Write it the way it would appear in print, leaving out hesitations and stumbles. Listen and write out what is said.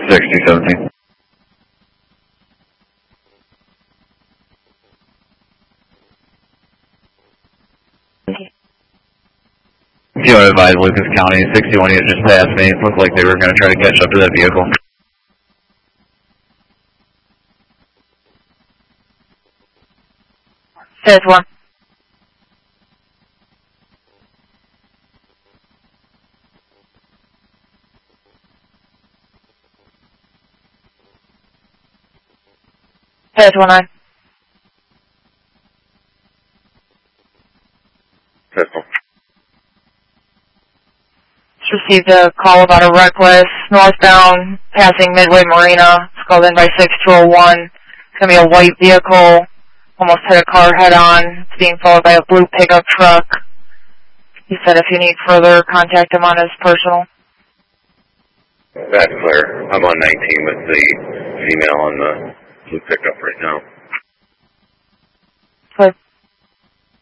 6017. Do you want to advise Lucas County, 61 unit just passed me. It looked like they were going to try to catch up to that vehicle. Says one. Says 1-9. Received a call about a reckless northbound passing Midway Marina. It's called in by 6201. It's going to be a white vehicle. Almost hit a car head on. It's being followed by a blue pickup truck. He said if you need further, contact him on his personal. That's clear. I'm on 19 with the female on the blue pickup right now.